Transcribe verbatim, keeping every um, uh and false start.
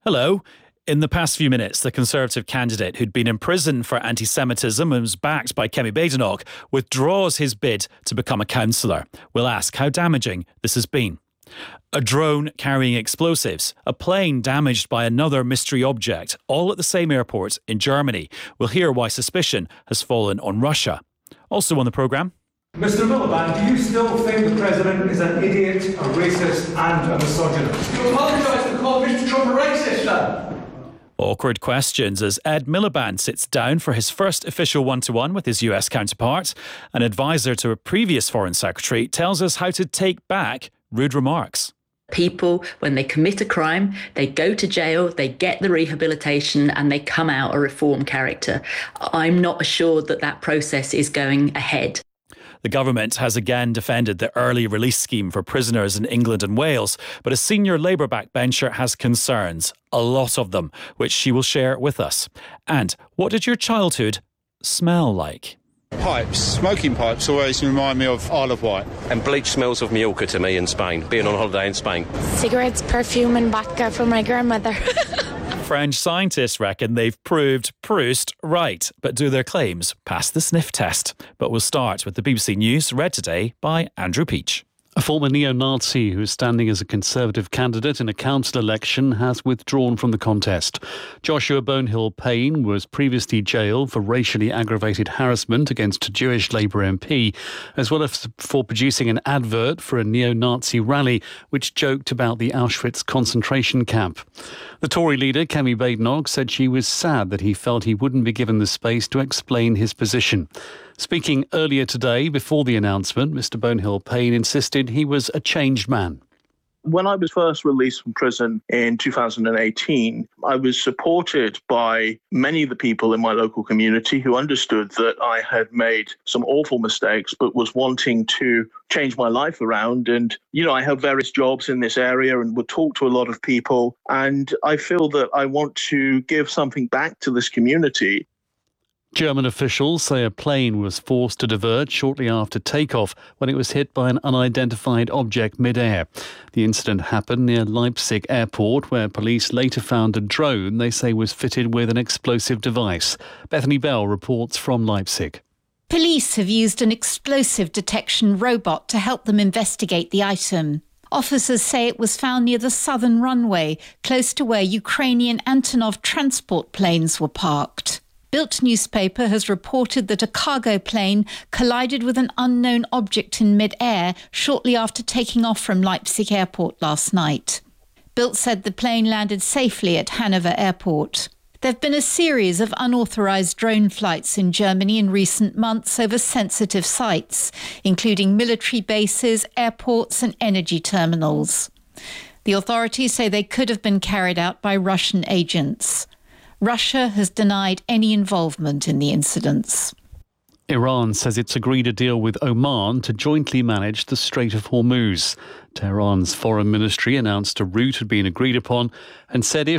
Hello. In the past few minutes, the Conservative candidate who'd been imprisoned for anti-Semitism and was backed by Kemi Badenoch withdraws his bid to become a councillor. We'll ask how damaging this has been. A drone carrying explosives, a plane damaged by another mystery object, all at the same airport in Germany. We'll hear why suspicion has fallen on Russia. Also on the programme. Mister Miliband, do you still think the President is an idiot, a racist and a misogynist? You apologise for calling Mister Trump a racist, sir. Awkward questions as Ed Miliband sits down for his first official one-to-one with his U S counterpart. An advisor to a previous Foreign Secretary tells us how to take back rude remarks. People, when they commit a crime, they go to jail, they get the rehabilitation and they come out a reformed character. I'm not assured that that process is going ahead. The government has again defended the early release scheme for prisoners in England and Wales, but a senior Labour backbencher has concerns, a lot of them, which she will share with us. And what did your childhood smell like? Pipes, smoking pipes always remind me of Isle of Wight. And bleach smells of Mallorca to me in Spain, being on holiday in Spain. Cigarettes, perfume and vodka from my grandmother. French scientists reckon they've proved Proust right, but do their claims pass the sniff test? But we'll start with the B B C News, read today by Andrew Peach. A former neo-Nazi who is standing as a Conservative candidate in a council election has withdrawn from the contest. Joshua Bonehill-Payne was previously jailed for racially aggravated harassment against a Jewish Labour M P, as well as for producing an advert for a neo-Nazi rally which joked about the Auschwitz concentration camp. The Tory leader, Kemi Badenoch, said she was sad that he felt he wouldn't be given the space to explain his position. Speaking earlier today, before the announcement, Mister Bonehill-Payne insisted he was a changed man. When I was first released from prison in two thousand eighteen, I was supported by many of the people in my local community who understood that I had made some awful mistakes, but was wanting to change my life around. And, you know, I held various jobs in this area and would talk to a lot of people. And I feel that I want to give something back to this community. German officials say a plane was forced to divert shortly after takeoff when it was hit by an unidentified object mid-air. The incident happened near Leipzig airport, where police later found a drone they say was fitted with an explosive device. Bethany Bell reports from Leipzig. Police have used an explosive detection robot to help them investigate the item. Officers say it was found near the southern runway, close to where Ukrainian Antonov transport planes were parked. Bild newspaper has reported that a cargo plane collided with an unknown object in mid-air shortly after taking off from Leipzig airport last night. Bild said the plane landed safely at Hanover airport. There have been a series of unauthorised drone flights in Germany in recent months over sensitive sites, including military bases, airports and energy terminals. The authorities say they could have been carried out by Russian agents. Russia has denied any involvement in the incidents. Iran says it's agreed a deal with Oman to jointly manage the Strait of Hormuz. Tehran's foreign ministry announced a route had been agreed upon and said if